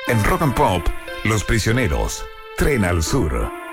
En Rock and Pop, Los Prisioneros, Tren al Sur.